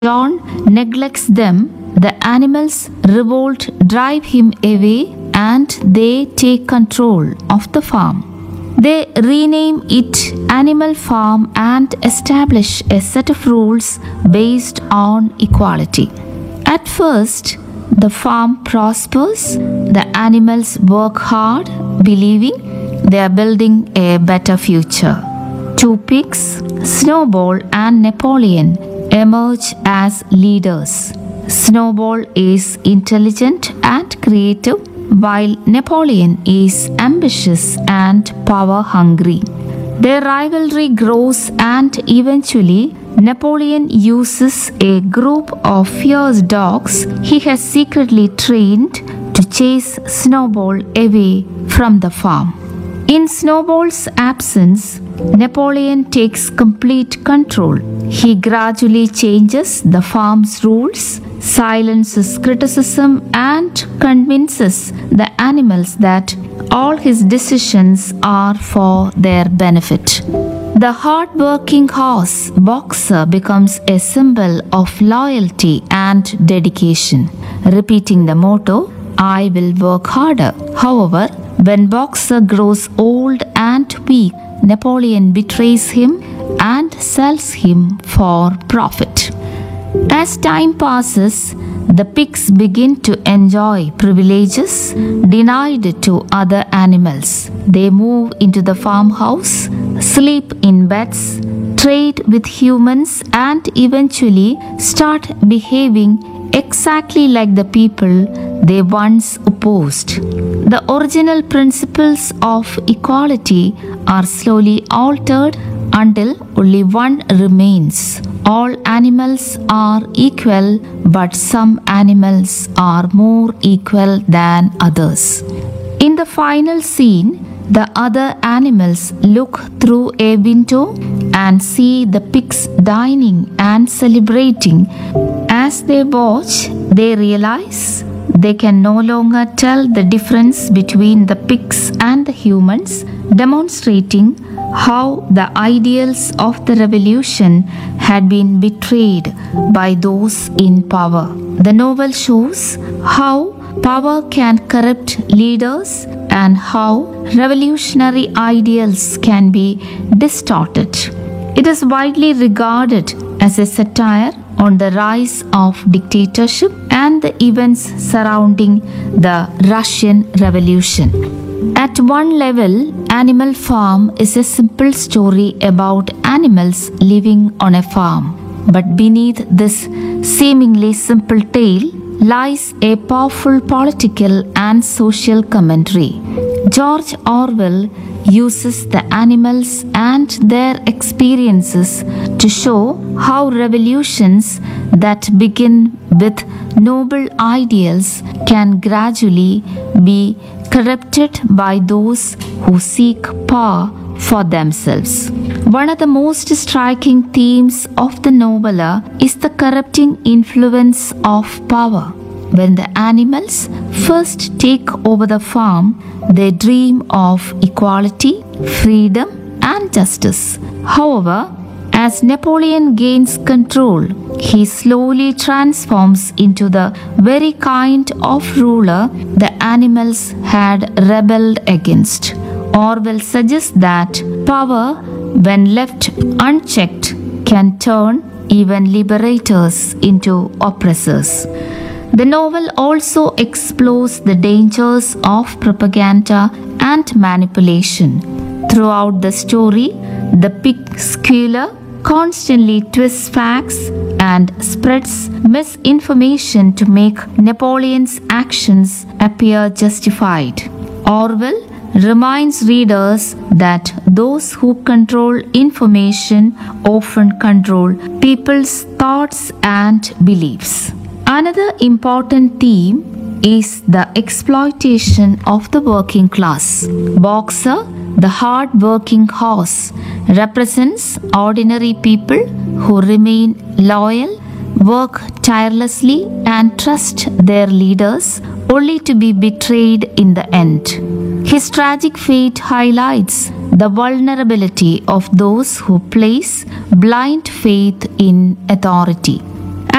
John neglects them, the animals revolt, drive him away, and they take control of the farm. They rename it Animal Farm and establish a set of rules based on equality. At first, the farm prospers, the animals work hard, believing they are building a better future. Two pigs, Snowball and Napoleon, emerge as leaders. Snowball is intelligent and creative, while Napoleon is ambitious and power hungry. Their rivalry grows, and eventually, Napoleon uses a group of fierce dogs he has secretly trained to chase Snowball away from the farm. In Snowball's absence, Napoleon takes complete control. He gradually changes the farm's rules, silences criticism, and convinces the animals that all his decisions are for their benefit. The hard-working horse Boxer becomes a symbol of loyalty and dedication, repeating the motto, "I will work harder." However, when Boxer grows old and weak, Napoleon betrays him and sells him for profit. As time passes, the pigs begin to enjoy privileges denied to other animals. They move into the farmhouse, sleep in beds, trade with humans, and eventually start behaving exactly like the people they once opposed. The original principles of equality are slowly altered until only one remains. All animals are equal, but some animals are more equal than others. In the final scene, the other animals look through a window and see the pigs dining and celebrating. As they watch, they realize they can no longer tell the difference between the pigs and the humans, demonstrating how the ideals of the revolution had been betrayed by those in power. The novel shows how power can corrupt leaders and how revolutionary ideals can be distorted. It is widely regarded as a satire on the rise of dictatorship and the events surrounding the Russian Revolution. At one level, Animal Farm is a simple story about animals living on a farm. But beneath this seemingly simple tale lies a powerful political and social commentary. George Orwell uses the animals and their experiences to show how revolutions that begin with noble ideals can gradually be corrupted by those who seek power for themselves. One of the most striking themes of the novella is the corrupting influence of power. When the animals first take over the farm, they dream of equality, freedom, and justice. However, as Napoleon gains control, he slowly transforms into the very kind of ruler the animals had rebelled against. Orwell suggests that power, when left unchecked, can turn even liberators into oppressors. The novel also explores the dangers of propaganda and manipulation. Throughout the story, the pig squealer constantly twists facts and spreads misinformation to make Napoleon's actions appear justified. Orwell reminds readers that those who control information often control people's thoughts and beliefs. Another important theme is the exploitation of the working class. Boxer, the hard-working horse, represents ordinary people who remain loyal, work tirelessly, and trust their leaders only to be betrayed in the end. His tragic fate highlights the vulnerability of those who place blind faith in authority.